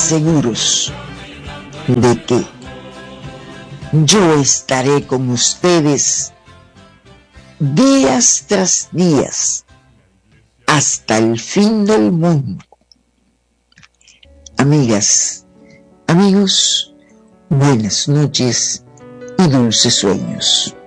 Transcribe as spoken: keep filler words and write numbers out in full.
seguros de que yo estaré con ustedes días tras días hasta el fin del mundo. Amigas, amigos, buenas noches y dulces sueños.